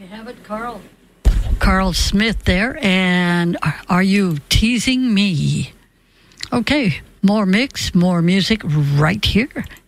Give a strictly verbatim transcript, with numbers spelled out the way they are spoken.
have it, Carl. Carl Smith there, and Are You Teasing Me? Okay, more mix, more music right here